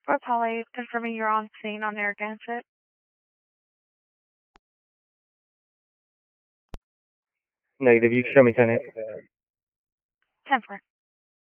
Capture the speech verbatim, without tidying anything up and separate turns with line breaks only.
Or Polly, confirming you're on scene on Narragansett.
Negative, you can show me ten eight.
ten four.